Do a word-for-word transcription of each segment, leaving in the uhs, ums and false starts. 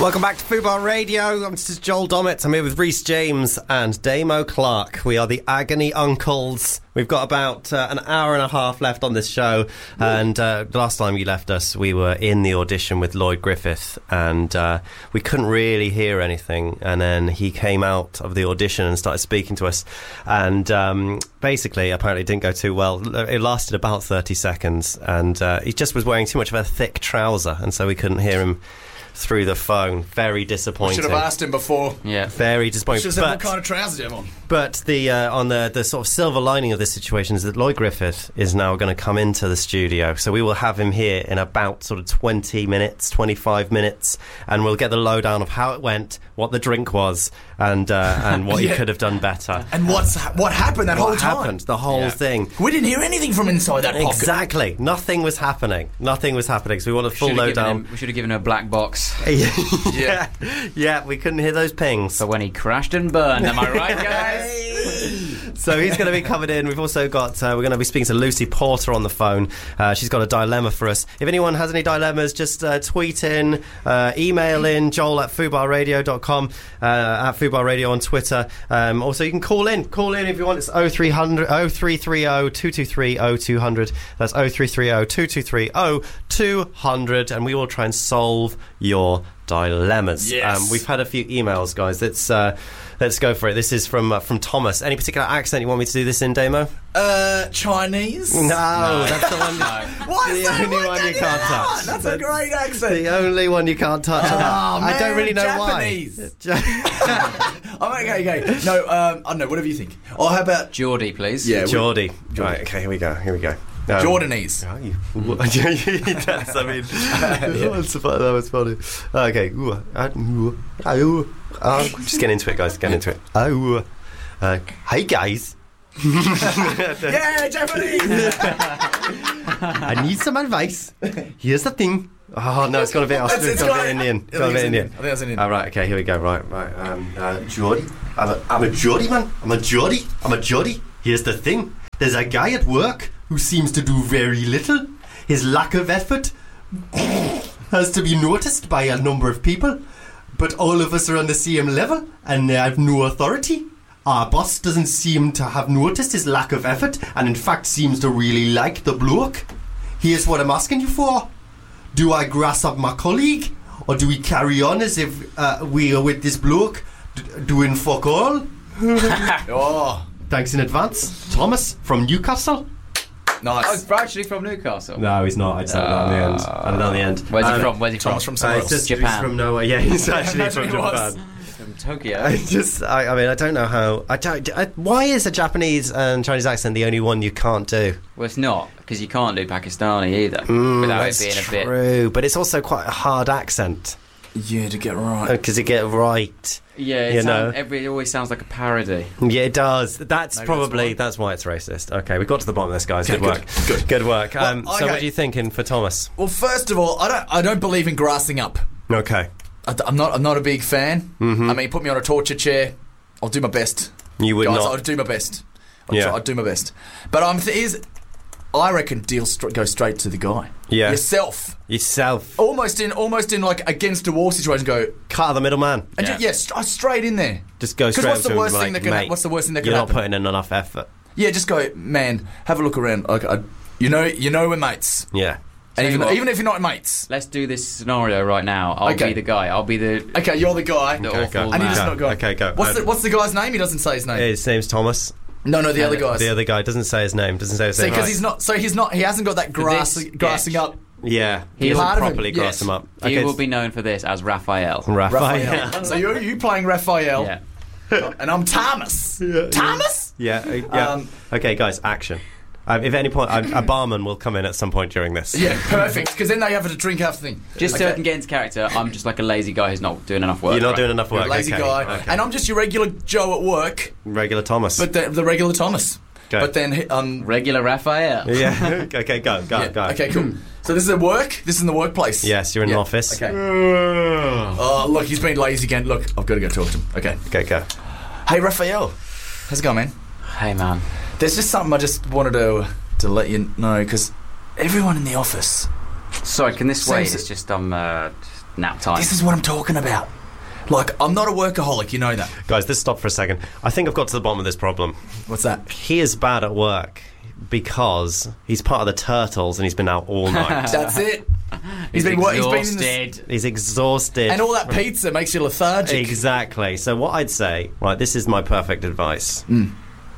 Welcome back to Fubar Radio. This is Joel Dommett. I'm here with Rhys James and Damo Clark. We are the Agony Uncles. We've got about uh, an hour and a half left on this show. And uh, the last time you left us, we were in the audition with Lloyd Griffith, and uh, we couldn't really hear anything. And then he came out of the audition and started speaking to us. And um, basically, apparently, it didn't go too well. It lasted about thirty seconds, and uh, he just was wearing too much of a thick trouser, and so we couldn't hear him through the phone. Very disappointing. Should have asked him before. Yeah, very disappointing. Should have said, what kind of trousers do you have on? But the uh, on the the sort of silver lining of this situation is that Lloyd Griffith is now going to come into the studio, so we will have him here in about sort of twenty minutes, twenty-five minutes, and we'll get the lowdown of how it went, what the drink was, and uh, and what yeah. he could have done better, and what's what happened that what whole time. Happened, the whole yeah. thing. We didn't hear anything from inside that pocket. Exactly, nothing was happening. Nothing was happening. So we want a full lowdown. We should have given him a black box. yeah, yeah, we couldn't hear those pings. For when he crashed and burned, am I right, guys? So he's going to be coming in. We've also got, uh, we're going to be speaking to Lucy Porter on the phone. Uh, she's got a dilemma for us. If anyone has any dilemmas, just uh, tweet in, uh, email in, joel at fubar radio dot com, uh, at Fubar Radio on Twitter. Um, also, you can call in. Call in if you want. It's oh three hundred, oh three three oh, two two three, oh two hundred. That's oh three three oh, two two three, oh two hundred. And we will try and solve your dilemmas. Yes. Um, we've had a few emails, guys. Let's uh, let's go for it. This is from uh, from Thomas. Any particular accent you want me to do this in, Damo? Uh, Chinese? No, no. That's the one. No. Why the is that? only Why one you you can't touch. That's, that's a great accent. The only one you can't touch. Oh, I man, don't really know Japanese. why. oh, okay, okay. No, um, I don't know. Whatever you think. Oh, how about Geordie, please? Yeah, Geordie. Right. Okay. Here we go. Here we go. Um, Jordanese. Oh, you, that's, I mean, yeah. that was funny. Okay. Just get into it, guys. Get into it. Oh, uh, hey, guys. Yeah, Japanese. I need some advice. Here's the thing. Oh no, it's got a bit. It's, it's got a bit Indian. Got a bit Indian. I think that's Indian. All right. Okay. Here we go. Right. Right. Um, uh, Geordie. I'm a, I'm a Geordie man. I'm a Geordie. I'm a Geordie. Here's the thing. There's a guy at work who seems to do very little. His lack of effort has to be noticed by a number of people, but all of us are on the same level and I have no authority. Our boss doesn't seem to have noticed his lack of effort and in fact seems to really like the bloke. Here's what I'm asking you for. Do I grass up my colleague, or do we carry on as if uh, we are with this bloke d- doing fuck all? Oh, thanks in advance. Thomas from Newcastle. Nice. Oh, actually from Newcastle. No, he's not. I said uh, that on the end. I did that on the end. Where's um, he from? Where's he Thomas from? from somewhere uh, else. Just, Japan. He's from nowhere. Yeah, he's actually from Japan. From Tokyo. I just, I, I mean, I don't know how. I don't. I, why is a Japanese and Chinese accent the only one you can't do? Well, it's not, because you can't do Pakistani either Mm, without that's it being a bit. true, but it's also quite a hard accent Yeah, to get right. because you get it right. Yeah, it, You sound, know. every, it always sounds like a parody. Yeah, it does. That's Maybe probably that's that's why. it's racist. Okay, we got to the bottom of this, guys. Okay, Good work. good, good. Good work. Well, Um, So, okay. what are you thinking for Thomas? Well, first of all, I don't. I don't believe in grassing up. Okay, I, I'm not. I'm not a big fan. Mhm. I mean, put me on a torture chair. I'll do my best. you would Guys, not. I'll do my best. I'll, Yeah. try, I'll do my best. But um, th- is I reckon deal st- go straight to the guy. Yeah. Yourself. Yourself. Almost in, almost in like against a wall situation. Go Cut out the middleman. and Yeah. ju- yeah, st- straight in there. Just go 'Cause straight what's up the to him worst and be thing like, that can- mate, what's the worst thing that can you're happen? not putting in enough effort. Yeah, just go, man. Have a look around. Like, I, you know, you know, we're mates. Yeah. And Tell you even, what. even if you're not mates, Let's do this scenario right now. I'll Okay. be the guy. I'll be the. okay, you're the guy. The Okay, awful go. And he man. does Go. not go. Okay, go. What's Uh, the What's the guy's name? He doesn't say his name. His name's Thomas. No, no, the No, other the- guys. The other guy doesn't say his name. Doesn't say his See, name. because right. he's not. So he's not. He hasn't got that grass, this grassing sketch. up. Yeah, he He doesn't part of him, properly yes. grass him up. He Okay, will be known for this as Raphael. Raphael. Raphael. So you're you playing Raphael, Yeah. and I'm Thomas. Yeah. Thomas. Yeah, uh, yeah. Um, okay, guys, action. Um, if at any point, a, a barman will come in at some point during this. Yeah, perfect. Because then they have a drink after thing. Just so Okay. I can get into character, I'm just like a lazy guy who's not doing enough work. You're not right? doing enough You're work. a lazy okay. guy, Okay. and I'm just your regular Joe at work, Regular Thomas. but the, the regular Thomas. Go. But then he- um. Regular Raphael. yeah. Okay, go, go, yeah, go. Okay, cool. So this is at work. This is in the workplace. Yes, you're in Yeah, an office. Okay. Oh, look, he's been lazy again. Look, I've got to go talk to him. Okay. Okay, go. Hey, Raphael. How's it going, man? Hey, man. There's just something I just wanted to to let you know, because everyone in the office Sorry, can this wait? Seems- It's just um uh, nap time. This is what I'm talking about. Like, I'm not a workaholic, you know that. Guys, let's stop for a second. I think I've got to the bottom of this problem. What's that? He is bad at work because he's part of the Turtles and he's been out all night. That's it. He's, been what? He's exhausted. been in the, He's exhausted. and all that pizza makes you lethargic. Exactly. So what I'd say, right, this is my perfect advice. Mm.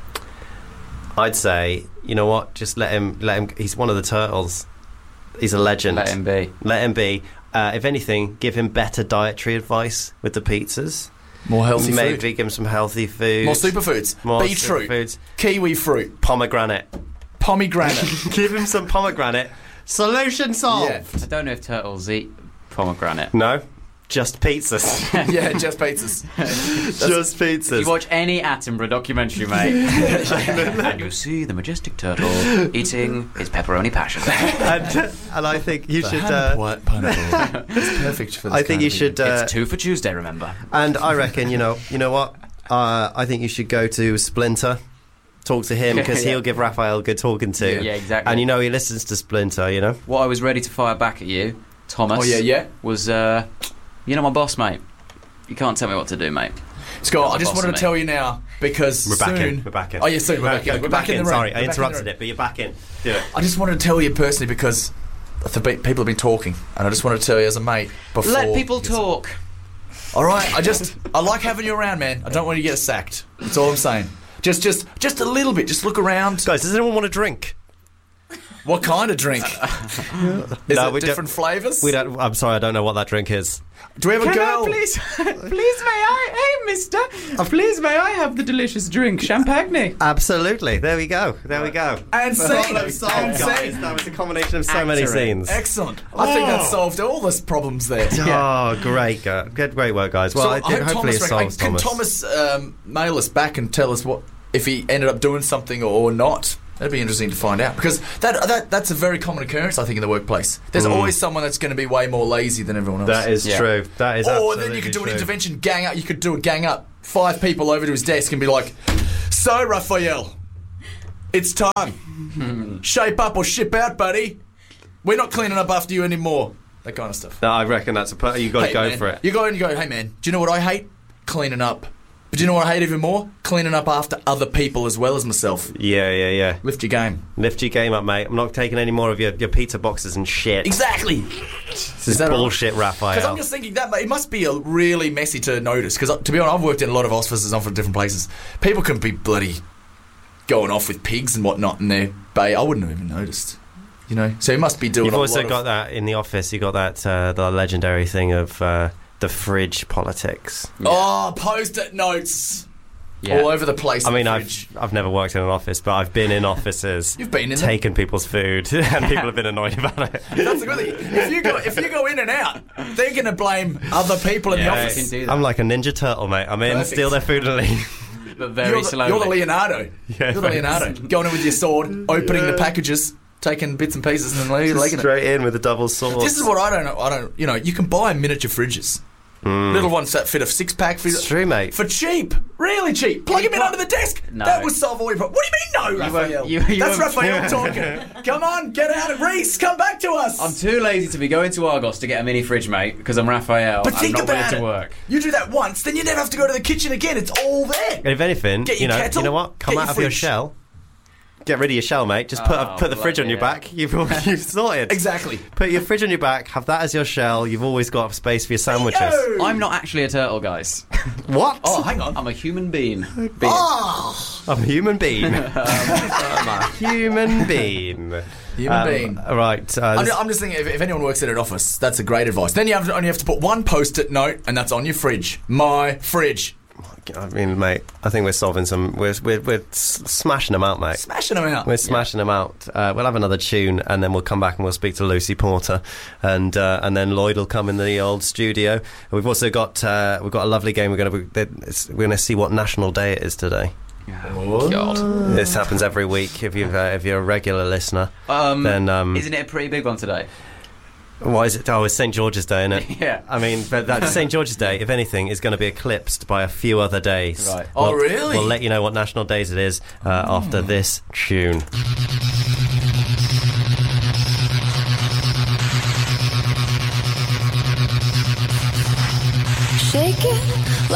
I'd say, you know what? Just let him. Let him. He's one of the Turtles. He's a legend. Let him be. Let him be. Uh, if anything, give him better dietary advice with the pizzas. More healthy Maybe food. give him some healthy food. More superfoods. More Beetroot. superfoods. Kiwi fruit. Pomegranate. Pomegranate. Give him some pomegranate. Solution solved. Yeah. I don't know if turtles eat pomegranate. No, just pizzas. Yeah, just pizzas. Just If you pizzas. watch any Attenborough documentary, mate, and you see the majestic turtle eating his pepperoni passion. and, and I think you should. Uh, White pineapple. It's perfect for this I think kind you of should. Uh, It's two for Tuesday, remember? and I reckon you know. You know what? Uh, I think you should go to Splinter. Talk to him because Yeah. he'll give Raphael a good talking to. Yeah, exactly. And you know he listens to Splinter. You know. What I was ready to fire back at you, Thomas, Oh, yeah, yeah. was, uh, you know, my boss, mate. You can't tell me what to do, mate. Scott, I You're just the boss wanted of to me. tell you now because We're back soon. in. We're back in. Oh, yeah, soon. We're back in. We're back in the room. Sorry, We're I back in the interrupted room. it, but you're back in. Do it. I just wanted to tell you personally because the be- people have been talking, and I just wanted to tell you as a mate before. Let people you get- talk. All right, I just I like having you around, man. I don't want you to get sacked. That's all I'm saying. Just, just, just a little bit. Just look around. Guys, does anyone want a drink? What kind of drink? Is No, it we different flavours? We don't. I'm sorry, I don't know what that drink is. Do we have a girl? please, please may I, hey, mister, please may I have the delicious drink, champagne? Absolutely. There we go. There we go. And scene. Problem solved, And guys. scene. That was a combination of so many Actoring. scenes. Excellent. I think that solved all the problems there. Oh, great, go- good, great work, guys. Well, So I I think hope hopefully it Thomas, solves can Thomas. Thomas um, mail us back and tell us what if he ended up doing something or not? That'd be interesting to find out because that, that that's a very common occurrence, I think, in the workplace. There's Mm. always someone that's going to be way more lazy than everyone else. That is Yeah. true. That is or absolutely then you could do true. an intervention gang up. You could do a gang up, five people over to his desk and be like, "So Raphael, it's time. Shape up or ship out, buddy. We're not cleaning up after you anymore." That kind of stuff. No, I reckon that's a. Per- you got to Hey, go man, for it. You go and you go, "Hey man, do you know what I hate? Cleaning up. But do you know what I hate even more? Cleaning up after other people as well as myself. Yeah, yeah, yeah. Lift your game." Lift your game up, mate. I'm not taking any more of your, your pizza boxes and shit. Exactly. This is that all- bullshit, Because Raphael. I'm just thinking that it must be a really messy to notice. Because to be honest, I've worked in a lot of offices on from different places. People can be bloody going off with pigs and whatnot in their bay. I wouldn't have even noticed. You know, so he must be doing. You've a also lot got of, that in the office. You got that uh, the legendary thing of uh, the fridge politics. oh post-it notes Yeah. all over the place. I in mean, the I've fridge. I've never worked in an office, but I've been in offices. You've been in them. taken people's food, and people have been annoyed about it. That's a good thing. If you go, if you go in and out, they're going to blame other people in Yeah, the you office. can do that. I'm like a ninja turtle, mate. I'm in, Perfect. steal their food and leave. But very You're the, slowly. you're the Leonardo. Yeah, you're the thanks. Leonardo. Going in with your sword, opening the packages, taking bits and pieces, and then legging it. Straight in with a double sword. This is what I don't know. I don't. You know, you can buy miniature fridges, little ones that fit a six pack for, It's true, mate. for cheap, really cheap. Plug him in under the desk. No. That would solve all your problems. What do you mean, no, won't- Raphael? you- you That's won't- Raphael talking. Come on, get out of Reese. Come back to us. I'm too lazy to be going to Argos to get a mini fridge, mate, because I'm Raphael. but I'm think not about ready it. to work. You do that once, then you never have to go to the kitchen again. It's all there. And if anything, Get you your know, kettle, you know what? Come get out your of your fridge. shell. Get rid of your shell, mate. Just put Oh, a, put the fridge on your bloody back. You've you've sorted. Exactly. Put your fridge on your back. Have that as your shell. You've always got space for your sandwiches. Yo. I'm not actually a turtle, guys. What? Oh, hang on. I'm a human being. being. Oh, I'm a human being. I'm a human being. human Um, being. Right. Uh, I'm, this- ju- I'm just thinking, if, if anyone works in an office, that's a great advice. Then you have to, only have to put one post-it note, and that's on your fridge. My fridge. I mean, mate, I think we're solving some. We're we're, we're s- smashing them out, mate. Smashing them out. We're smashing them out. Uh, we'll have another tune, and then we'll come back and we'll speak to Lucy Porter, and uh, and then Lloyd will come in the old studio. We've also got uh, we've got a lovely game. We're going to we're going to see what National Day it is today. Oh, God. This happens every week. If you've uh, if you're a regular listener, Um, then um, isn't it a pretty big one today? why is it? Oh, it's Saint George's Day, isn't it? Yeah. I mean, but that Saint George's Day, if anything, is going to be eclipsed by a few other days. Right. Oh, We'll- really? We'll let you know what national days it is uh, after this tune. Shake it